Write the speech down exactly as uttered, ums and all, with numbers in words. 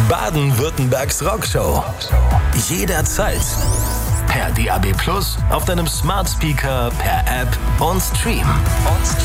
Baden-Württembergs Rockshow. Jederzeit. Per D A B Plus, auf deinem Smart Speaker, per App und Stream. Und